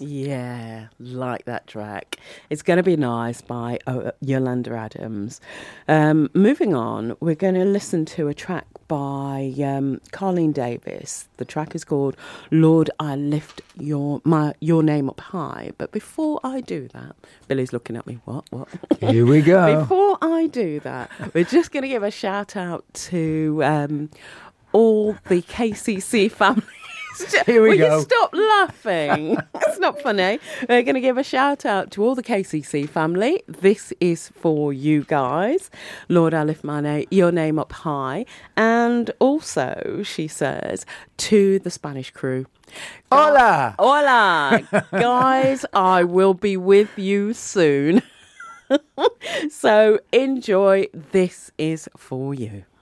Yeah, like that track. It's going to be nice by Yolanda Adams. Moving on, we're going to listen to a track by Carleen Davis. The track is called Lord, I Lift Your Name Up High. But before I do that, Billy's looking at me, what? Here we go. Before I do that, we're just going to give a shout out to all the KCC families. Here we go. Will you stop laughing? It's not funny. We're going to give a shout out to all the KCC family. This is for you guys. Lord, I lift your name up high. And also, she says, to the Spanish crew. Hola! Hola! Guys, I will be with you soon. So enjoy. This is for you.